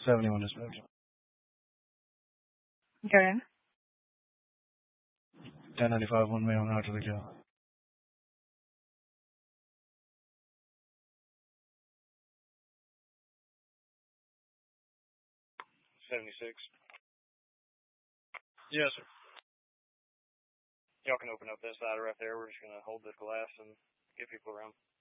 71 dispatch. Okay. 1095, one male out to the kill. 76. Yes, sir. Y'all can open up this side right there. We're just going to hold this glass and get people around.